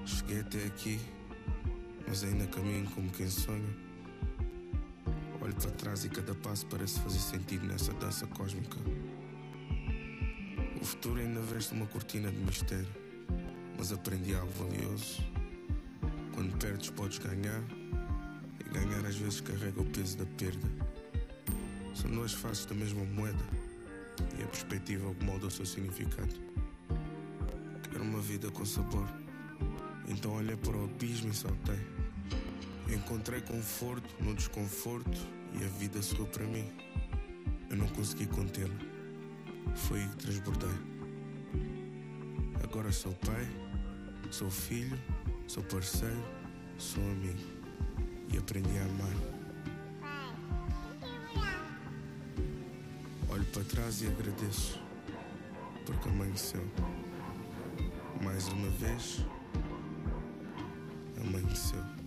Cheguei até aqui, mas ainda caminho como quem sonha. Olho para trás e cada passo parece fazer sentido nessa dança cósmica. O futuro ainda veste uma cortina de mistério, mas aprendi algo valioso. Quando perdes podes ganhar, e ganhar às vezes carrega o peso da perda. São duas faces da mesma moeda, e a perspectiva que molda o seu significado. Quero uma vida com sabor, então olhei para o abismo e saltei. Encontrei conforto no desconforto e a vida sorriu para mim. Eu não consegui contê-la, foi aí que transbordei. Agora sou pai, sou filho, sou parceiro, sou amigo e aprendi a amar. Olho para trás e agradeço, porque amanheceu. Mais uma vez, amanheceu.